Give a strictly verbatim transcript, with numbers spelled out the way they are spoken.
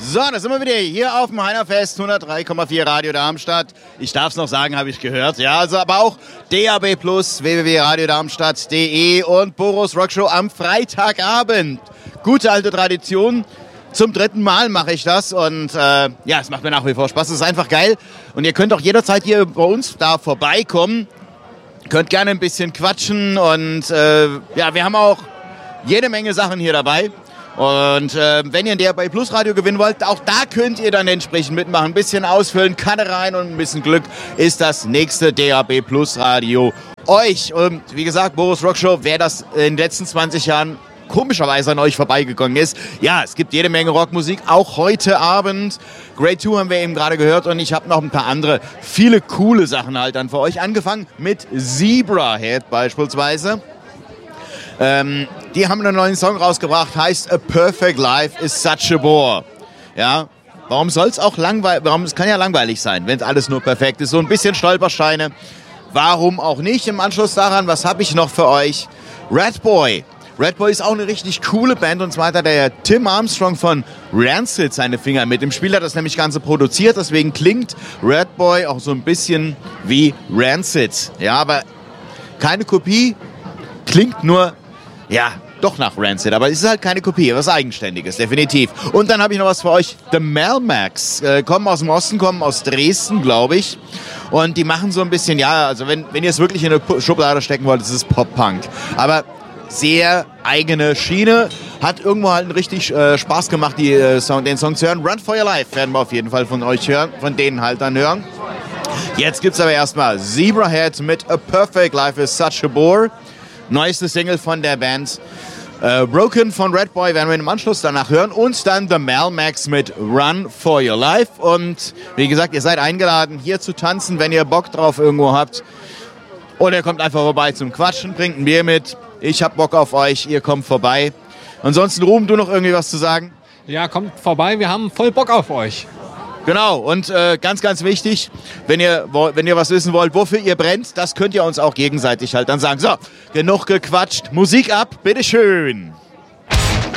So, da sind wir wieder hier auf dem Heinerfest, hundertdrei Komma vier Radio Darmstadt. Ich darf es noch sagen, habe ich gehört. Ja, also aber auch D A B plus, w w w punkt radio darmstadt punkt d e und Boros Rockshow am Freitagabend. Gute alte Tradition. Zum dritten Mal mache ich das und äh, ja, es macht mir nach wie vor Spaß. Es ist einfach geil und ihr könnt auch jederzeit hier bei uns da vorbeikommen. Könnt gerne ein bisschen quatschen und äh, ja, wir haben auch jede Menge Sachen hier dabei. Und äh, wenn ihr ein D A B Plus Radio gewinnen wollt, auch da könnt ihr dann entsprechend mitmachen. Ein bisschen ausfüllen, Kanne rein und ein bisschen Glück ist das nächste D A B Plus Radio euch. Und wie gesagt, Boros Rockshow, wer das in den letzten zwanzig Jahren komischerweise an euch vorbeigegangen ist. Ja, es gibt jede Menge Rockmusik, auch heute Abend. Grade zwei haben wir eben gerade gehört und ich habe noch ein paar andere, viele coole Sachen halt dann für euch. Angefangen mit Zebrahead beispielsweise. Ähm, die haben einen neuen Song rausgebracht, heißt A Perfect Life is Such a Bore. Ja, warum soll es auch langweilig, warum, es kann ja langweilig sein, wenn alles nur perfekt ist. So ein bisschen Stolpersteine, warum auch nicht? Im Anschluss daran, was habe ich noch für euch? Ratboy. Ratboy ist auch eine richtig coole Band und zwar hat der Tim Armstrong von Rancid seine Finger mit. Im Spiel hat das nämlich Ganze produziert, deswegen klingt Ratboy auch so ein bisschen wie Rancid. Ja, aber keine Kopie, klingt nur, ja, doch nach Rancid, aber es ist halt keine Kopie, was Eigenständiges, definitiv. Und dann habe ich noch was für euch, The Melmacs, äh, kommen aus dem Osten, kommen aus Dresden, glaube ich. Und die machen so ein bisschen, ja, also wenn, wenn ihr es wirklich in eine Schublade stecken wollt, ist es Pop-Punk. Aber sehr eigene Schiene, hat irgendwo halt richtig äh, Spaß gemacht, die, äh, Song, den Song zu hören. Run for Your Life werden wir auf jeden Fall von euch hören, von denen halt dann hören. Jetzt gibt's aber erstmal Zebrahead mit A Perfect Life is Such a Bore. Neueste Single von der Band. Äh, Broken von Ratboy werden wir im Anschluss danach hören. Und dann The Melmacs mit Run for Your Life. Und wie gesagt, ihr seid eingeladen, hier zu tanzen, wenn ihr Bock drauf irgendwo habt. Oder ihr kommt einfach vorbei zum Quatschen, bringt ein Bier mit. Ich hab Bock auf euch, ihr kommt vorbei. Ansonsten, Ruben, du noch irgendwie was zu sagen? Ja, kommt vorbei, wir haben voll Bock auf euch. Genau, und äh, ganz, ganz wichtig, wenn ihr, wenn ihr was wissen wollt, wofür ihr brennt, das könnt ihr uns auch gegenseitig halt dann sagen. So, genug gequatscht, Musik ab, bitteschön.